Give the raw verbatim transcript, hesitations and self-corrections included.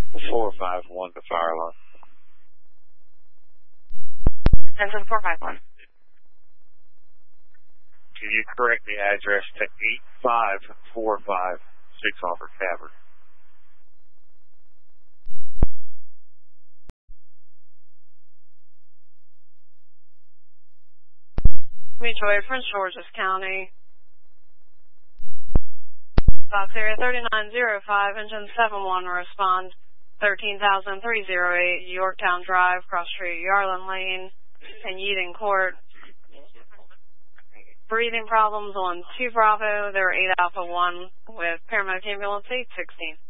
four five one to fire alarm. Attention four five one. Can you correct the address to eight five four five Six Harbor Tavern? Mutual Prince George's County. Fox Area thirty-nine oh five, engine seven one, respond thirteen thousand three oh eight, Yorktown Drive, Cross Street, Yarland Lane, and Yeading Court. Breathing problems on two Bravo, there are eight Alpha one with paramedic ambulance eight sixteen.